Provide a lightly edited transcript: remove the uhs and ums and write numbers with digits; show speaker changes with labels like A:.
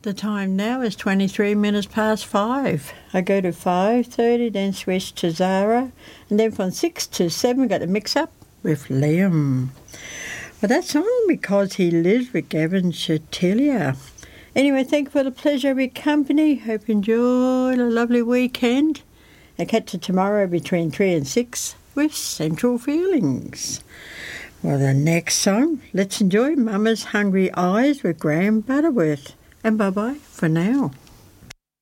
A: The time now is 23 minutes past 5. I go to 5:30, then switch to Zara, and then from 6 to 7 got to mix up with Liam. Well, that's on because he lives with Gavin Chatilia. Anyway, thank you for the pleasure of your company. Hope you enjoyed a lovely weekend. I'll catch you tomorrow between 3 and 6 with Central Feelings. Well, the next song, let's enjoy Mama's Hungry Eyes with Graham Butterworth. And bye-bye for now.